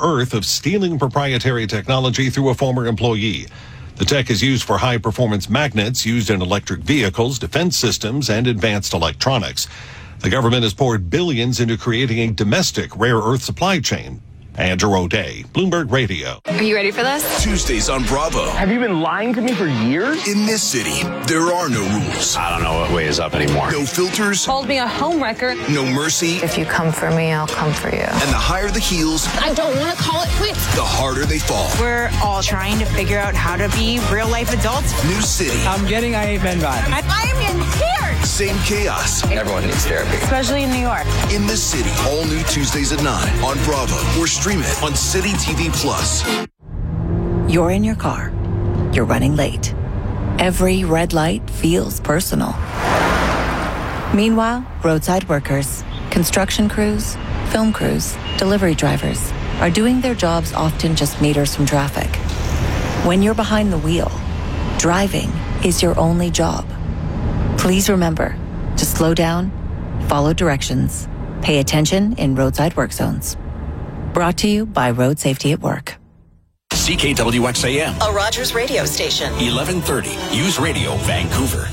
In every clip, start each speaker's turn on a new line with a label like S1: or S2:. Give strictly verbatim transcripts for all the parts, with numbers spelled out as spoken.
S1: Earth of stealing proprietary technology through a former employee. The tech is used for high-performance magnets used in electric vehicles, defense systems, and advanced electronics. The government has poured billions into creating a domestic rare earth supply chain. Andrew O'Day, Bloomberg Radio.
S2: Are you ready for this?
S3: Tuesdays on Bravo.
S4: Have you been lying to me for years?
S3: In this city, there are no rules.
S5: I don't know what way is up anymore.
S3: No filters.
S2: Called me a homewrecker.
S3: No mercy.
S6: If you come for me, I'll come for you.
S3: And the higher the heels,
S2: I don't want to call it quits.
S3: the harder they fall.
S7: We're all trying to figure out how to be real-life adults.
S3: New city.
S4: I'm getting I Hate Men vibes.
S7: I am in tears.
S3: Same chaos.
S5: Everyone needs therapy.
S7: Especially in New York.
S3: In this city, all new Tuesdays at nine on Bravo. Or stream it on City T V Plus.
S8: You're in your car. You're running late. Every red light feels personal. Meanwhile, roadside workers, construction crews, film crews, delivery drivers are doing their jobs often just meters from traffic. When you're behind the wheel, driving is your only job. Please remember to slow down, follow directions, pay attention in roadside work zones. Brought to you by Road Safety at Work.
S9: C K W X A M.
S10: A Rogers radio station.
S9: eleven thirty. News Radio, Vancouver.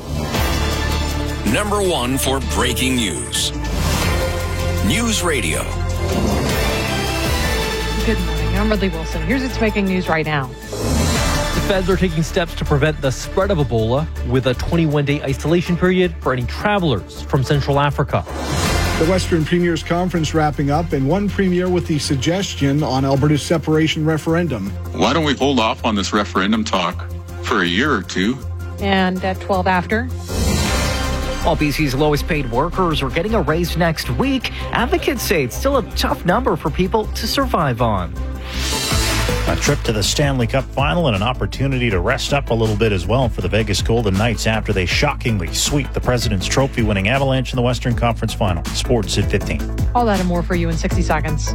S9: Number one for breaking news. News Radio.
S11: Good morning. I'm Ridley Wilson. Here's what's making news right now.
S12: The feds are taking steps to prevent the spread of Ebola with a twenty-one day isolation period for any travelers from Central Africa.
S13: The Western Premiers Conference wrapping up, and one premier with the suggestion on Alberta's separation referendum.
S14: Why don't we hold off on this referendum talk for a year or two?
S11: And at twelve after.
S15: While B C's lowest paid workers are getting a raise next week, advocates say it's still a tough number for people to survive on.
S16: A trip to the Stanley Cup final and an opportunity to rest up a little bit as well for the Vegas Golden Knights after they shockingly sweep the President's Trophy-winning Avalanche in the Western Conference Final. Sports at fifteen.
S11: All that and more for you in sixty seconds.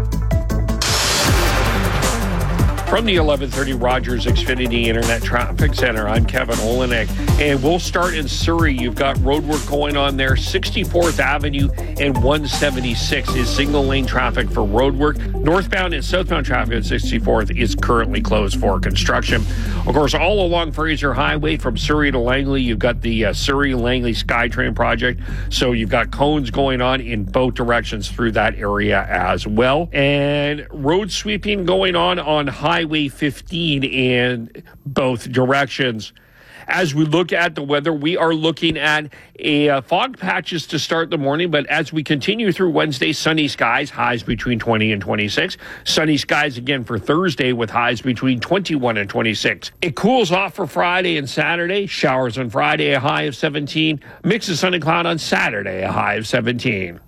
S17: From the eleven thirty Rogers Xfinity Internet Traffic Center, I'm Kevin Olenek, and we'll start in Surrey. You've got roadwork going on there. sixty-fourth Avenue and one seventy-six is single-lane traffic for roadwork. Northbound and southbound traffic at sixty-fourth is currently closed for construction. Of course, all along Fraser Highway from Surrey to Langley, you've got the uh, Surrey-Langley SkyTrain project, so you've got cones going on in both directions through that area as well. And road sweeping going on on Highway Highway fifteen in both directions. As we look at the weather, we are looking at a uh, fog patches to start the morning, but as we continue through Wednesday, sunny skies, highs between twenty and twenty-six. Sunny skies again for Thursday with highs between twenty-one and twenty-six. It cools off for Friday and Saturday. Showers on Friday, a high of seventeen. Mix of sun and cloud on Saturday, a high of seventeen.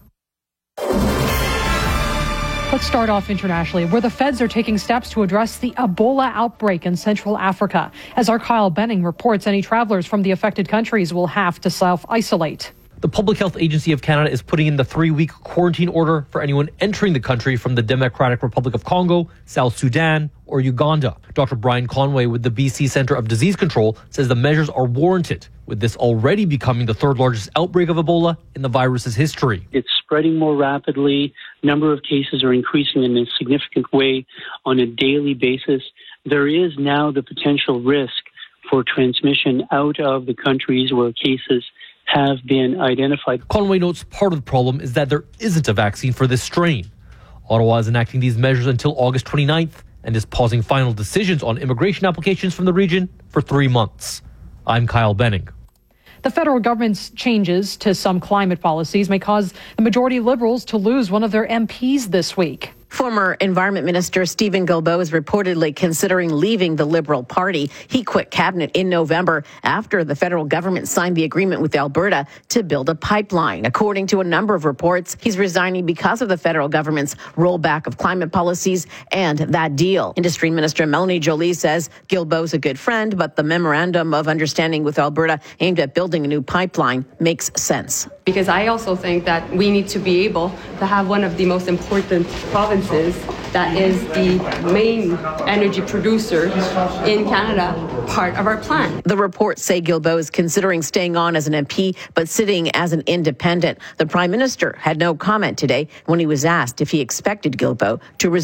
S11: Let's start off internationally, where the feds are taking steps to address the Ebola outbreak in Central Africa. As our Kyle Benning reports, any travelers from the affected countries will have to self-isolate.
S12: The Public Health Agency of Canada is putting in the three-week quarantine order for anyone entering the country from the Democratic Republic of Congo, South Sudan, or Uganda. Doctor Brian Conway with the B C Centre of Disease Control says the measures are warranted, with this already becoming the third largest outbreak of Ebola in the virus's history.
S18: It's spreading more rapidly. Number of cases are increasing in a significant way on a daily basis. There is now the potential risk for transmission out of the countries where cases have been identified.
S12: Conway notes part of the problem is that there isn't a vaccine for this strain. Ottawa is enacting these measures until August twenty-ninth and is pausing final decisions on immigration applications from the region for three months. I'm Kyle Benning.
S11: The federal government's changes to some climate policies may cause the majority Liberals to lose one of their M Ps this week.
S19: Former Environment Minister Stephen Guilbeault is reportedly considering leaving the Liberal Party. He quit cabinet in November after the federal government signed the agreement with Alberta to build a pipeline. According to a number of reports, he's resigning because of the federal government's rollback of climate policies and that deal. Industry Minister Melanie Joly says Guilbeault's a good friend, but the memorandum of understanding with Alberta aimed at building a new pipeline makes sense.
S20: Because I also think that we need to be able to have one of the most important provinces that is the main energy producer in Canada part of our plan.
S19: The reports say Guilbeault is considering staying on as an M P, but sitting as an independent. The Prime Minister had no comment today when he was asked if he expected Guilbeault to resign.